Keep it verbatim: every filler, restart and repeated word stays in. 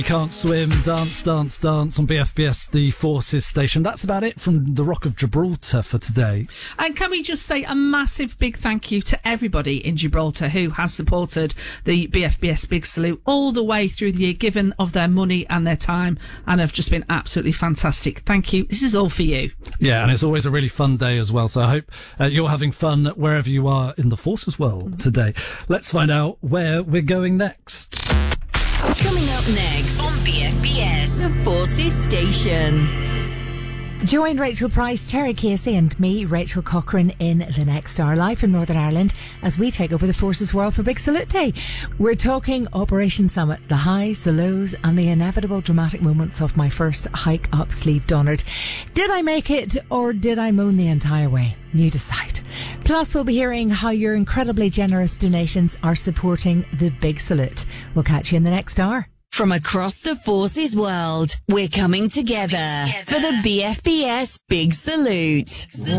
You Can't Swim, Dance, Dance, Dance on B F B S, the Forces station. That's about it from the Rock of Gibraltar for today. And can we just say a massive big thank you to everybody in Gibraltar who has supported the B F B S Big Salute all the way through the year, given of their money and their time, and have just been absolutely fantastic. Thank you. This is all for you. Yeah, and it's always a really fun day as well. So I hope uh, you're having fun wherever you are in the Forces world mm-hmm. today. Let's find out where we're going next. Coming up next on B F B S, the Forces station. Join Rachel Price, Terry Casey and me, Rachel Cochrane, in the next hour live in Northern Ireland as we take over the Forces world for Big Salute Day. We're talking Operation Summit, the highs, the lows and the inevitable dramatic moments of my first hike up Slieve Donard. Did I make it or did I moan the entire way? You decide. Plus we'll be hearing how your incredibly generous donations are supporting the Big Salute. We'll catch you in the next hour. From across the Forces world, we're coming together, coming together for the B F B S Big Salute. Salute.